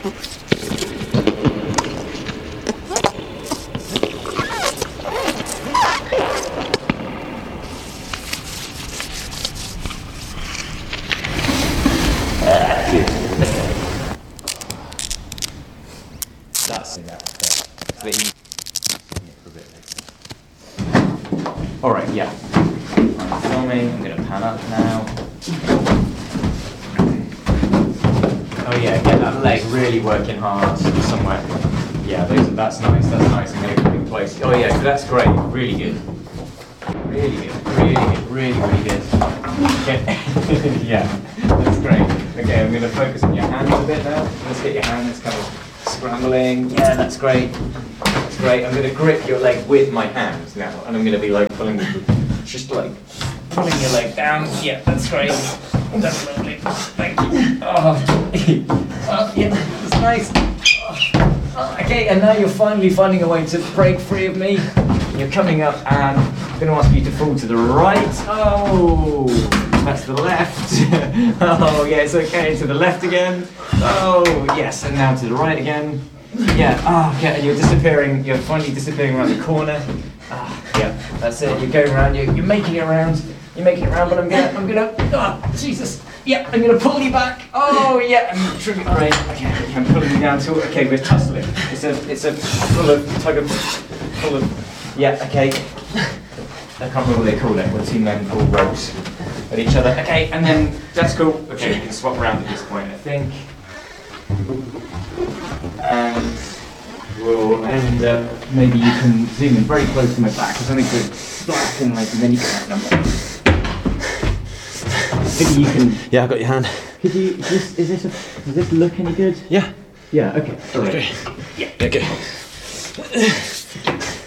That's a bit easy. Alright, yeah. I'm filming, I'm going to pan up now. Oh yeah, get that leg really working hard somewhere. Yeah, that's nice, I'm going to come in close. Oh yeah, that's great, really good. Really good, really good. Okay. Yeah, that's great. Okay, I'm going to focus on your hands a bit now. Let's get your hands kind of scrambling. Yeah, that's great. That's great. I'm going to grip your leg with my hands now, and I'm going to be like pulling, just like pulling your leg down. Yeah, that's great. That's lovely. Thank you. Oh, yeah, that's nice. Okay, and now you're finally finding a way to break free of me. You're coming up, and I'm going to ask you to fall to the right. Oh, that's the left. Oh, yeah, it's okay. To the left again. Oh, yes, and now to the right again. Yeah, okay, and you're finally disappearing around the corner. Yeah, that's it, you're going around, you're making it around, but I'm gonna, Jesus, yeah, I'm gonna pull you back. Oh, yeah, I'm trimming, all right, okay, I'm pulling you down to, okay, we're tussling. It's a full of, yeah, okay. I can't remember what they call it, what two men call ropes at each other. Okay, and then, that's cool. Okay, we can swap around at this point, I think. And we'll end up, maybe you can zoom in very close to my back, there's only good slack and like, and then you can have number. Maybe you can... Yeah, I got your hand. Could you, does this look any good? Yeah. Yeah, okay. All right. Okay. Yeah. Okay.